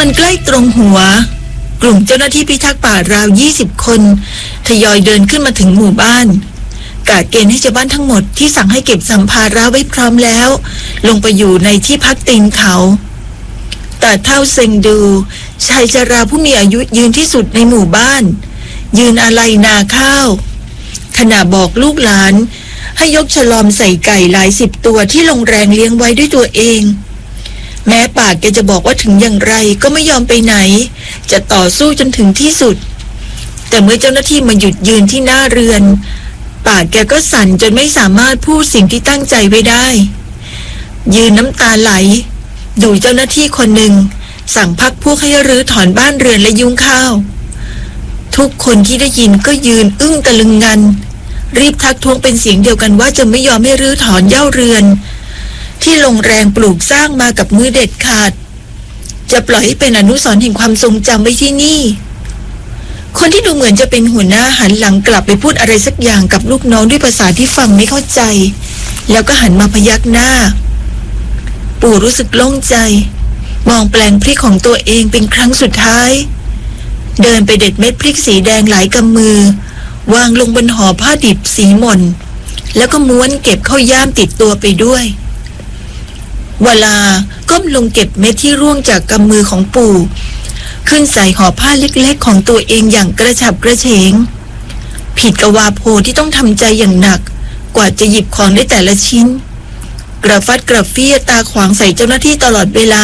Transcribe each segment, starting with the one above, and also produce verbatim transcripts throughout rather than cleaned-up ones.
อนใกล้ตรงหัวกลุ่มเจ้าหน้าที่พิทักษ์ป่าราวยี่สิบคนทยอยเดินขึ้นมาถึงหมู่บ้านกะเกณฑ์ให้ชาวบ้านทั้งหมดที่สั่งให้เก็บสัมภาระไว้พร้อมแล้วลงไปอยู่ในที่พักตีนเขาแต่เท่าเซ็งดูชายชราผู้มีอายุยืนที่สุดในหมู่บ้านยืนอาลัยนาข้าวขณะบอกลูกหลานให้ยกฉลอมใส่ไก่หลายสิบตัวที่ลงแรงเลี้ยงไว้ด้วยตัวเองแม้ปากแกจะบอกว่าถึงอย่างไรก็ไม่ยอมไปไหนจะต่อสู้จนถึงที่สุดแต่เมื่อเจ้าหน้าที่มาหยุดยืนที่หน้าเรือนปากแกก็สั่นจนไม่สามารถพูดสิ่งที่ตั้งใจไว้ได้ยืนน้ำตาไหลดูเจ้าหน้าที่คนหนึ่งสั่งพักพวกให้รื้อถอนบ้านเรือนและยุ้งข้าวทุกคนที่ได้ยินก็ยืนอึ้งตะลึงงันรีบทักท้วงเป็นเสียงเดียวกันว่าจะไม่ยอมให้รื้อถอนเหย้าเรือนที่ลงแรงปลูกสร้างมากับมือเด็ดขาดจะปล่อยให้เป็นอนุสรณ์แห่งความทรงจำไว้ที่นี่คนที่ดูเหมือนจะเป็นหัวหน้าหันหลังกลับไปพูดอะไรสักอย่างกับลูกน้องด้วยภาษาที่ฟังไม่เข้าใจแล้วก็หันมาพยักหน้าปู่รู้สึกโล่งใจมองแปลงพริกของตัวเองเป็นครั้งสุดท้ายเดินไปเด็ดเม็ดพริกสีแดงหลายกำมือวางลงบนห่อผ้าดิบสีหม่นแล้วก็ม้วนเก็บเข้าย่ามติดตัวไปด้วยเวลาก้มลงเก็บเม็ดที่ร่วงจากกำมือของปู่ขึ้นใส่ห่อผ้าเล็กๆของตัวเองอย่างกระฉับกระเฉงผิดกับวาโพที่ต้องทำใจอย่างหนักกว่าจะหยิบของได้แต่ละชิ้นกระฟัดกระเฟี้ยตาขวางใส่เจ้าหน้าที่ตลอดเวลา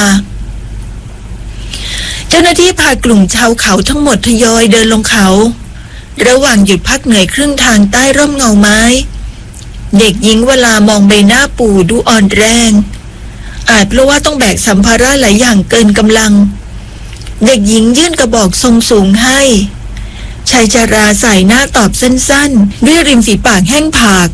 เจ้าหน้าที่พากลุ่มชาวเขาทั้งหมดทยอยเดินลงเขาระหว่างหยุดพักเหนื่อยครึ่งทางใต้ร่มเงาไม้เด็กหญิงเวลามองใบหน้าปู่ดูอ่อนแรงอาจเพราะว่าต้องแบกสัมภาระหลายอย่างเกินกำลังเด็กหญิงยื่นกระบอกทรงสูงให้ชายชราใส่หน้าตอบสั้นๆด้วยริมฝีปากแห้งผาก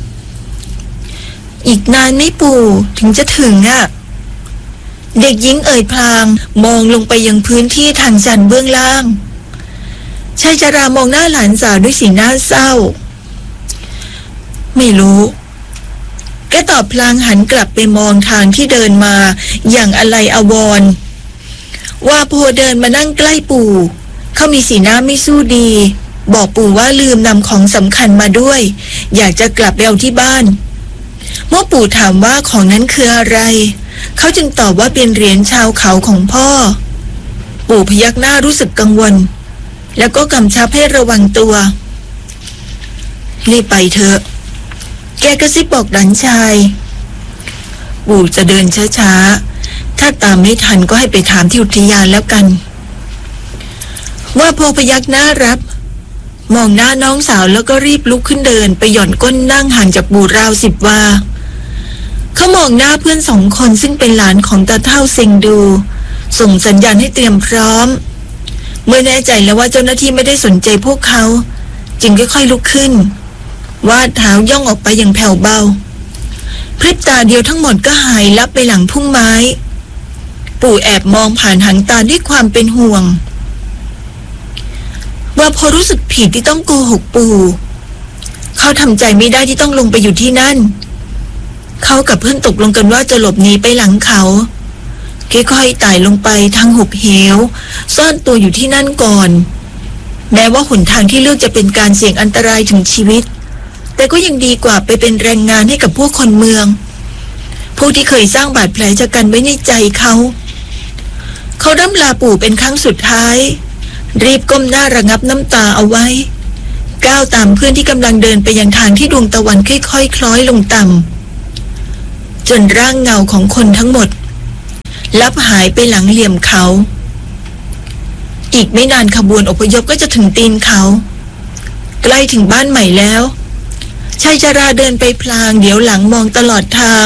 อีกนานไม่ปู่ถึงจะถึงอ่ะเด็กหญิงเอ่ยพลางมองลงไปยังพื้นที่ทางชันเบื้องล่างชายชรามองหน้าหลานสาวด้วยสีหน้าเศร้าไม่รู้แกตอบพลางหันกลับไปมองทางที่เดินมาอย่างอะไรอาวรณ์ว่าโพเดินมานั่งใกล้ปู่เขามีสีหน้าไม่สู้ดีบอกปู่ว่าลืมนำของสำคัญมาด้วยอยากจะกลับไปเอาที่บ้านเมื่อปู่ถามว่าของนั้นคืออะไรเขาจึงตอบว่าเป็นเหรียญชาวเขาของพ่อปู่พยักหน้ารู้สึกกังวลแล้วก็กำชับให้ระวังตัวรีบไปเถอะแกกระซิบบอกหลานชายปู่จะเดินช้าๆถ้าตามไม่ทันก็ให้ไปถามที่อุทยานแล้วกันว่าโพพยักหน้ารับมองหน้าน้องสาวแล้วก็รีบลุกขึ้นเดินไปหย่อนก้นนั่งห่างจากปู่ราวสิบวาเขามองหน้าเพื่อนสองคนซึ่งเป็นหลานของตาเฒ่าเซ็งดูส่งสัญญาณให้เตรียมพร้อมเมื่อแน่ใจแล้วว่าเจ้าหน้าที่ไม่ได้สนใจพวกเขาจึงค่อยๆลุกขึ้นวาดเท้าย่องออกไปอย่างแผ่วเบาพริบตาเดียวทั้งหมดก็หายลับไปหลังพุ่มไม้ปู่แอบมองผ่านหางตาด้วยความเป็นห่วงว่าพอรู้สึกผิดที่ต้องโกหกปู่เขาทำใจไม่ได้ที่ต้องลงไปอยู่ที่นั่นเขากับเพื่อนตกลงกันว่าจะหลบหนีไปหลังเขาค่อยๆไต่ลงไปทางหุบเหวซ่อนตัวอยู่ที่นั่นก่อนแม้ว่าหนทางที่เลือกจะเป็นการเสี่ยงอันตรายถึงชีวิตแต่ก็ยังดีกว่าไปเป็นแรงงานให้กับพวกคนเมืองพวกที่เคยสร้างบาดแผลชะกันไว้ในใจเขาเขาร่ำลาปู่เป็นครั้งสุดท้ายรีบก้มหน้าระงับน้ำตาเอาไว้ก้าวตามเพื่อนที่กำลังเดินไปยังทางที่ดวงตะวันค่อยๆคล้อยลงต่ำจนร่างเงาของคนทั้งหมดลับหายไปหลังเหลี่ยมเขาอีกไม่นานขบวนอพยพก็จะถึงตีนเขาใกล้ถึงบ้านใหม่แล้วชายชราเดินไปพลางเดี๋ยวหลังมองตลอดทาง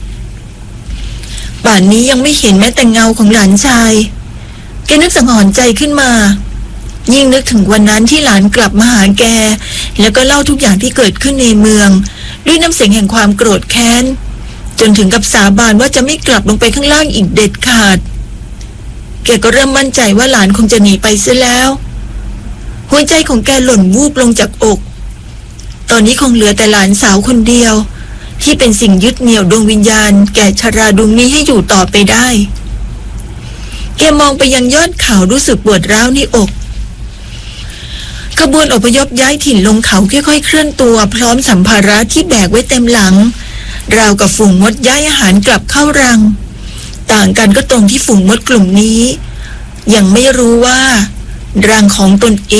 ป่านนี้ยังไม่เห็นแม้แต่เงาของหลานชายแกนึกสังหรณ์ใจขึ้นมายิ่งนึกถึงวันนั้นที่หลานกลับมาหาแกแล้วก็เล่าทุกอย่างที่เกิดขึ้นในเมืองด้วยน้ำเสียงแห่งความโกรธแค้นจนถึงกับสาบานว่าจะไม่กลับลงไปข้างล่างอีกเด็ดขาดแกก็เริ่มมั่นใจว่าหลานคงจะหนีไปเสียแล้วหัวใจของแกหล่นวูบลงจากอกตอนนี้คงเหลือแต่หลานสาวคนเดียวที่เป็นสิ่งยึดเหนี่ยวดวงวิญญาณแก่ชราดวงนี้ให้อยู่ต่อไปได้แกมองไปยังยอดเขารู้สึกปวดร้าวในอกขบวนอพยพย้ายถิ่นลงเขาค่อยๆเคลื่อนตัวพร้อมสัมภาระที่แบกไว้เต็มหลังราวกับฝูงมดย้ายอาหารกลับเข้ารังต่างกันก็ตรงที่ฝูงมดกลุ่มนี้ยังไม่รู้ว่ารังของตนเอง